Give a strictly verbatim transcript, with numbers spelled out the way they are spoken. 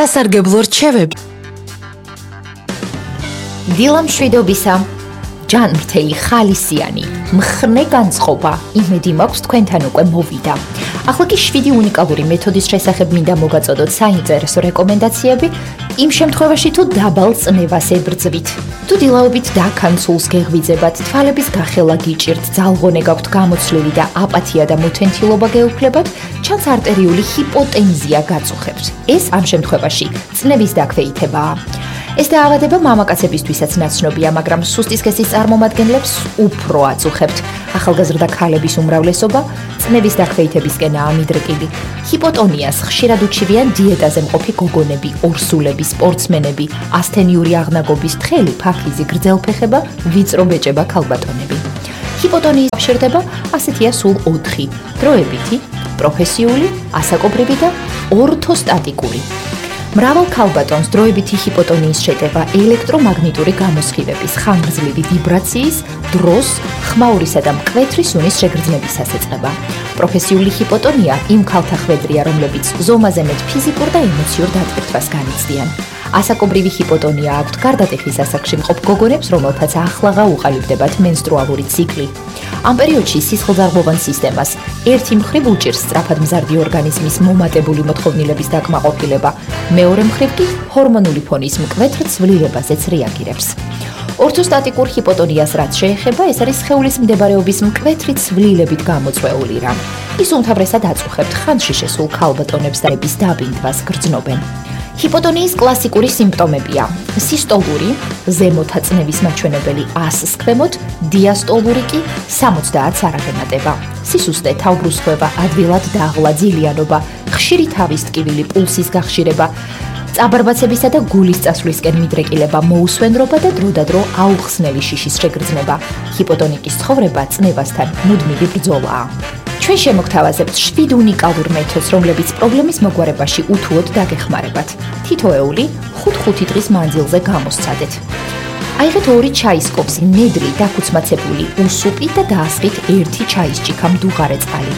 სასარგებლო რჩევები. დილა მშვიდობისა, ჯანმრთელი ხალისიანი, მხნე განწყობა, იმედი მაქვს თქვენთან უკვე მოვიდა. ახლა კი შვიდი უნიკალური მეთოდის შესახებ მინდა მოგაწოდოთ საინტერესო რეკომენდაციები, იმ შემთხვევაში თუ დაბალ წნევას ებრძვით. თუ დილაობით დაქანცულს გეღვიძებათ, თვალების გახელა გიჭირთ, ძალღონე გაქვთ გამოცვლილი და აპათია და მუთენთილობა გეუფლებათ, ჩანს არტერიული ჰიპოტენზია გაწუხებთ. ეს ამ შემთხვევაში წნევის დაქვეითებაა. ეს დაავადება მამაკაცებისთვისაც ნაცნობია, მაგრამ სუსტი სქესის წარმომადგენლებს უფრო აწუხებთ. ახალგაზრდა ქალების უმრავლესობა წნევის დაქვეითებისკენაა მიდრეკილი. ჰიპოტონიას ხშირად უჩივიან დიეტაზე მყოფი გოგონები, ორსულები, სპორტსმენები, ასთენიური აღნაგობის თხელი, ფაქიზი, გრძელფეხება, ვიწრო ბეჭება ქალბატონები. ჰიპოტონიის დაფშირდება ასეთია სულ ოთხი: დროებითი, პროფესიული, ასაკობრივი და ორთოსტატიკური. მრავალ ქალბატონს დროებითი ჰიპოტონიის შეტევა ელექტრომაგნიტური გამოსხივების, ხანგრძლივი ვიბრაციის, დროს, ხმაურისა და მკვეთრი სუნის შეგრძნებისას ეწყება. პროფესიული ჰიპოტონია იმ ქალთა ხვედრია, რომლებიც ზომაზე მეტ ფიზიკურ და ემოციურ დატვირთვას განიცდიან. ასაკობრივი ჰიპოტონია აქვთ გარდატეხის ასაკში მყოფ გოგონებს, რომელთაც ახლაღა უყალიბდებათ მენსტრუალური ციკლი. ამ პერიოდში სისხლძარღვოვან სისტემას ერთი მხრივ უჭირს სწრაფად მზარდი ორგანიზმის მომატებული მოთხოვნილების დაკმაყოფილება, მეორე მხრივ კი ჰორმონული ფონის მკვეთრ ცვლილებაზეც რეაგირებს. ორთოსტატიკურ ჰიპოტონიას რაც შეეხება, ეს არის სხეულის მდებარეობის მკვეთრი ცვლილებით გამოწვეული რამ. ის უმთავრესად აწუხებთ ხანში შესულ ქალბატონებს და ების დაბინდვას გრძნობენ. ჰიპოტონიის კლასიკური სიმპტომებია: სისტოლური, ზემოთა წნევის მაჩვენებელი ასს ქვემოთ, დიასტოლური კი სამოცდაათს არ აღემატება. სისუსტე, თავბრუსხვევა, ადვილად დაღლა, ძილიანობა, ხშირი თავის ტკივილი, პულსის გახშირება, წაბარბაცებისა და გულის წასვლისკენ მიდრეკილება, მოუსვენრობა და დროდადრო აუხსნელი შიშის შეგრძნება. ჰიპოტონიკის ცხოვრება წნევასთან მუდმივი ბრძოლაა. ჩვენ შემოგთავაზებთ შვიდ უნიკალურ მეთოდს, რომლებიც პრობლემის მოგვარებაში უთუოდ დაგეხმარებათ. თითოეული ხუთ-ხუთი დღის მანძილზე გამოსცადეთ. აიღეთ ორი ჩაის კოპსი ნედლი, დაქუცმაცებული, უსუპი და დაასხით ერთი ჩაის ჭიქა მდუღარე წყალი.